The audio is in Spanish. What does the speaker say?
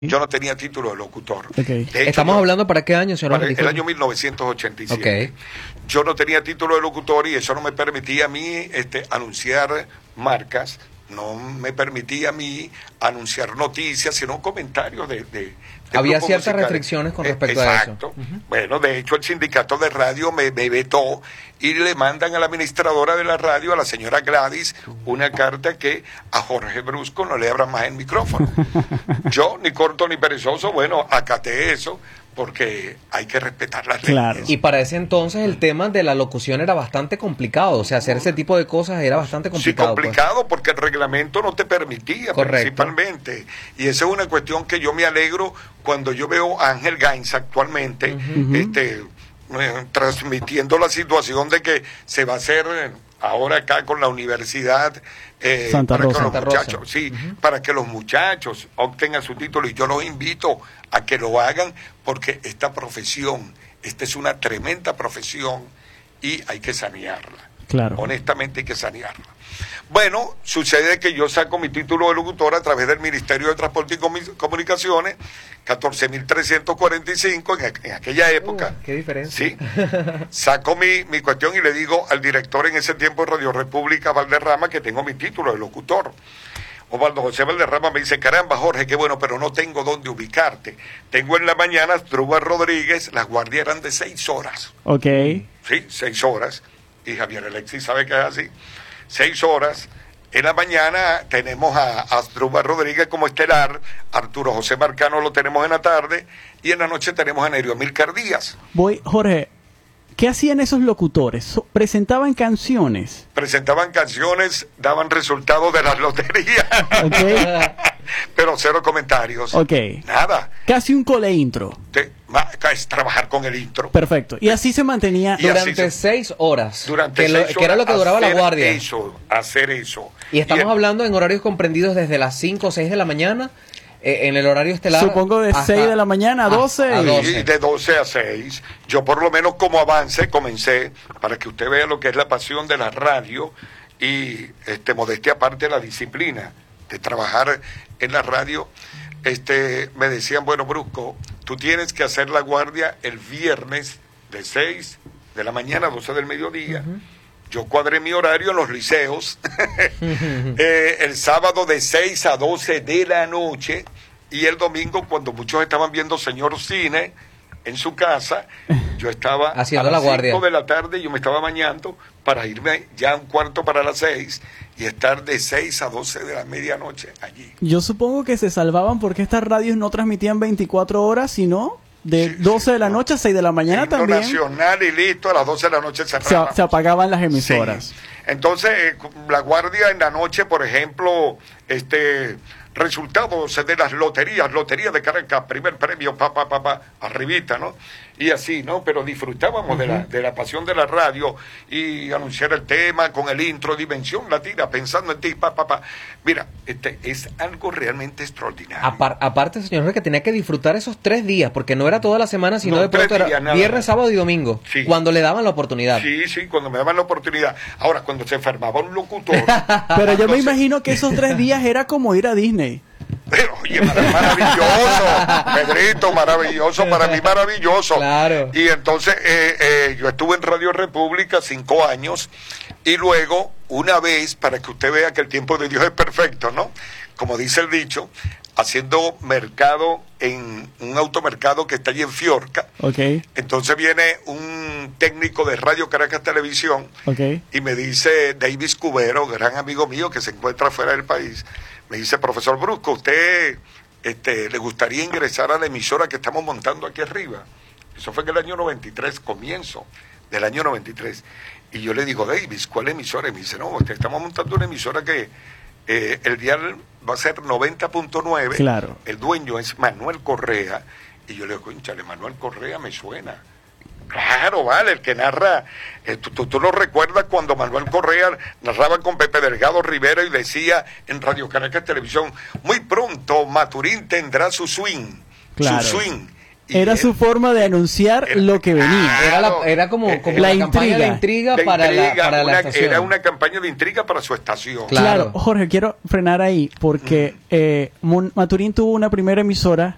Yo no tenía título de locutor. Okay. De hecho, ¿Estamos hablando para qué año, señor? Para el año 1987. Okay. Yo no tenía título de locutor y eso no me permitía a mí anunciar marcas, no me permitía a mí anunciar noticias, sino comentarios de había grupos ciertas musicales. restricciones con respecto a eso. Exacto. Bueno, de hecho el sindicato de radio me vetó y le mandan a la administradora de la radio, a la señora Gladys, una carta que a Jorge Brusco no le abran más el micrófono. Yo, ni corto ni perezoso, bueno, acaté eso porque hay que respetar las leyes. Y para ese entonces el tema de la locución era bastante complicado, o sea, hacer ese tipo de cosas era bastante complicado. Sí, complicado porque el reglamento no te permitía. Correcto. Principalmente. Y esa es una cuestión que yo me alegro cuando yo veo a Ángel Gainz actualmente, transmitiendo la situación de que se va a hacer ahora acá con la universidad Santa Rosa. Para que los muchachos obtengan su título, y yo los invito a que lo hagan porque esta profesión, esta es una tremenda profesión y hay que sanearla. Claro. Honestamente hay que sanearla. Bueno, sucede que yo saco mi título de locutor a través del Ministerio de Transporte y Comunicaciones, 14.345 en aquella época. Qué diferencia. Sí. Saco mi cuestión y le digo al director en ese tiempo de Radio República, Valderrama, que tengo mi título de locutor. Osvaldo José Valderrama me dice: caramba, Jorge, qué bueno, pero no tengo dónde ubicarte. Tengo en la mañana Asdrúbal Rodríguez, las guardias eran de 6 horas. Ok. Sí, 6 horas. Y Javier Alexis sabe que es así. 6 horas. En la mañana tenemos a Asdrúbal Rodríguez como estelar, Arturo José Marcano lo tenemos en la tarde, y en la noche tenemos a Nerio Amílcar Díaz. Jorge, ¿qué hacían esos locutores? ¿Presentaban canciones? Presentaban canciones, daban resultados de las loterías. Okay. Pero cero comentarios. Ok. Nada. Casi un cole intro. Es trabajar con el intro. Perfecto. Y así se mantenía durante 6 horas. Durante 6 horas. Que era lo que duraba la guardia. Hacer eso. Y estamos hablando en horarios comprendidos desde las 5 o 6 de la mañana. En el horario estelar. Supongo de 6 de la mañana a 12. A 12. Y de 12 a 6. Yo por lo menos como avance comencé, para que usted vea lo que es la pasión de la radio y modestia aparte de la disciplina de trabajar en la radio. Me decían: bueno, Brusco, tú tienes que hacer la guardia el viernes de 6 de la mañana a 12 del mediodía. Yo cuadré mi horario en los liceos, el sábado de 6 a 12 de la noche, y el domingo, cuando muchos estaban viendo Señor Cine en su casa, yo estaba haciendo a las la guardia 5 de la tarde, yo me estaba bañando para irme ya a un cuarto para las 6 y estar de 6 a 12 de la medianoche allí. Yo supongo que se salvaban porque estas radios no transmitían 24 horas, sino de 12 de la noche a 6 de la mañana también. Nacional y listo, a las 12 de la noche se apagaban las emisoras. Sí. Entonces, la guardia en la noche, por ejemplo, resultados de las loterías, Lotería de Caracas, primer premio, arribita, ¿no? Y así, ¿no? Pero disfrutábamos de la pasión de la radio y anunciar el tema con el intro, Dimensión Latina, pensando en ti, Mira, es algo realmente extraordinario. Aparte, señor, que tenía que disfrutar esos 3 días, porque no era toda la semana, sino de pronto era viernes, sábado y domingo, cuando le daban la oportunidad. Sí, cuando me daban la oportunidad. Ahora, cuando se enfermaba un locutor... Pero yo me imagino que esos 3 días era como ir a Disney. Pero, oye, maravilloso, Pedrito, maravilloso, para mí maravilloso. Claro. Y entonces yo estuve en Radio República 5 años y luego, una vez, para que usted vea que el tiempo de Dios es perfecto, ¿no? Como dice el dicho, haciendo mercado en un automercado que está allí en Fiorca. Okay. Entonces viene un técnico de Radio Caracas Televisión y me dice Davis Cubero, gran amigo mío que se encuentra fuera del país, me dice: profesor Brusco, ¿usted le gustaría ingresar a la emisora que estamos montando aquí arriba? Eso fue en el año 93, comienzo del año 93. Y yo le digo: Davis, ¿cuál emisora? Y me dice: no, estamos montando una emisora que el dial va a ser 90.9. Claro. El dueño es Manuel Correa. Y yo le digo: cónchale, Manuel Correa me suena. Claro, vale, el que narra, tú lo recuerdas cuando Manuel Correa narraba con Pepe Delgado Rivera y decía en Radio Caracas Televisión: muy pronto Maturín tendrá su swing, claro. Su swing. Era su forma de anunciar lo que venía. Era como la campaña de intriga para la estación. Era una campaña de intriga para su estación. Claro, Jorge, quiero frenar ahí porque Maturín tuvo una primera emisora